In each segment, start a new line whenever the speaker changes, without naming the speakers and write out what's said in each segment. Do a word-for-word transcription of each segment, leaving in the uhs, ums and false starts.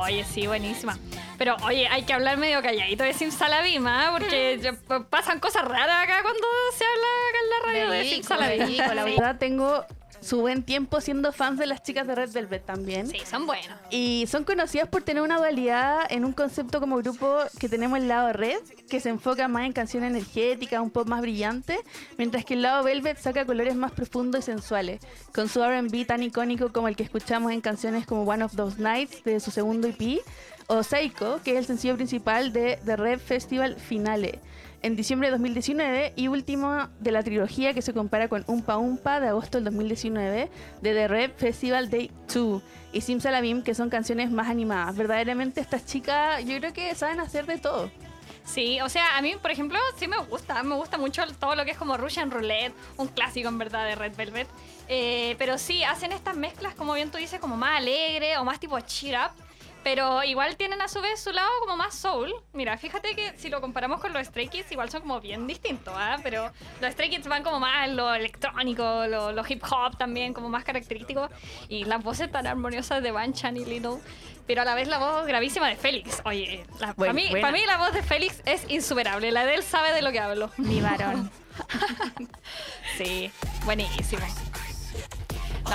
Oye, sí, buenísima. Pero, oye, hay que hablar medio calladito de Simsalabim, ¿eh? Porque yo- pasan cosas raras acá cuando se habla acá en la radio de
Verídico,
Simsalabim.
verídico, la
Sí.
verdad tengo su buen tiempo siendo fans de las chicas de Red Velvet también.
Sí, son buenos.
Y son conocidas por tener una dualidad en un concepto como grupo que tenemos el lado Red, que se enfoca más en canciones energéticas, un pop más brillante, mientras que el lado Velvet saca colores más profundos y sensuales, con su R and B tan icónico como el que escuchamos en canciones como One of Those Nights de su segundo E P, o Psycho, que es el sencillo principal de The Red Festival Finale, en diciembre de dos mil diecinueve, y último de la trilogía que se compara con Umpa Umpa de agosto del dos mil diecinueve de The Red Festival Day dos y Simsalabim, que son canciones más animadas. Verdaderamente estas chicas yo creo que saben hacer de todo.
Sí, o sea, a mí, por ejemplo, sí me gusta. Me gusta mucho todo lo que es como Russian Roulette, un clásico en verdad de Red Velvet. Eh, pero sí, hacen estas mezclas, como bien tú dices, como más alegre o más tipo cheer up. Pero igual tienen a su vez su lado como más soul. Mira, fíjate que si lo comparamos con los Stray Kids, igual son como bien distintos, ¿ah? Pero los Stray Kids van como más en lo electrónico, lo, lo hip hop también, como más característico. Y las voces tan armoniosas de Banchan y Little. Pero a la vez la voz gravísima de Félix. Oye, la- para
Bueno,
mí,
buena.
pa' mí la voz de Félix es insuperable. La de él sabe de lo que hablo.
Mi varón.
Sí, buenísimo. No,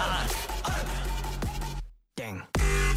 Dang.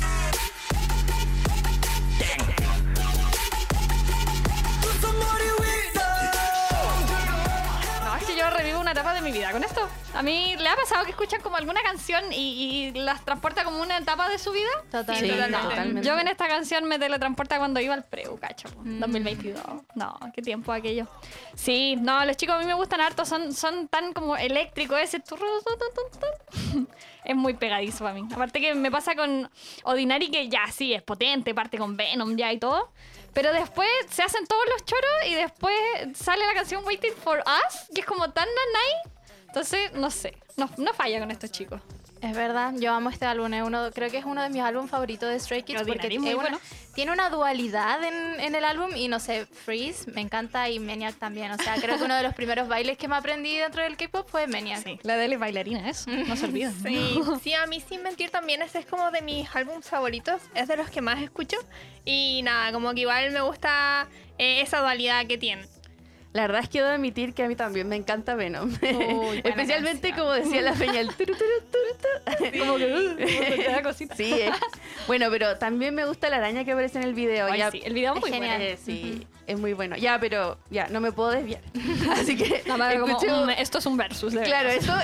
no, es que yo revivo una etapa de mi vida con esto. A mí le ha pasado que escuchan como alguna canción y, y las transporta como una etapa de su vida.
Sí,
Totalmente.
totalmente.
Yo en esta canción me teletransporta cuando iba al preu, cacho. dos mil veintidós. No, qué tiempo aquello. Sí, no, los chicos a mí me gustan harto. Son, son tan como eléctricos ese. turru, tun, tun, tun. Es muy pegadizo para mí. Aparte que me pasa con Ordinary, que ya sí, es potente, parte con Venom ya y todo. Pero después se hacen todos los choros y después sale la canción Waiting for Us, que es como tan nanay. Entonces, no sé, no, no falla con estos chicos.
Es verdad, yo amo este álbum, es uno, creo que es uno de mis álbumes favoritos de Stray Kids porque
Ordinary, muy
es una-
bueno.
tiene una dualidad en, en el álbum y no sé, Freeze me encanta y Maniac también, o sea, creo que uno de los primeros bailes que me aprendí dentro del K-pop fue Maniac.
Sí, la de él es bailarina, eso, no se olviden.
Sí, sí, a mí sin mentir también ese es como de mis álbumes favoritos, es de los que más escucho y nada, como que igual me gusta eh, esa dualidad que tienen.
La verdad es que debo admitir que a mí también me encanta Venom.
buena
Especialmente
canción.
como decía la Peña, el turu, turu, turu, tu.
Como que uh, te da cosita.
Sí, eh. Bueno, pero también me gusta la araña que aparece en el video.
Ay,
ya,
sí, el video es
Es
muy
genial.
bueno.
eh, sí, es muy bueno. Ya, pero ya, no me puedo desviar. Así que
No, pero como
escucho-
un- esto es un versus. de
Claro,
verdad.
eso,